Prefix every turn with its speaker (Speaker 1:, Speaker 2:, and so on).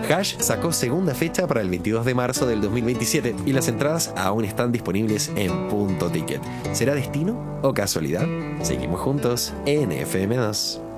Speaker 1: Hash sacó segunda fecha para el 22 de marzo del 2027 y las entradas aún están disponibles en Punto Ticket. ¿Será destino o casualidad? Seguimos juntos en FM2.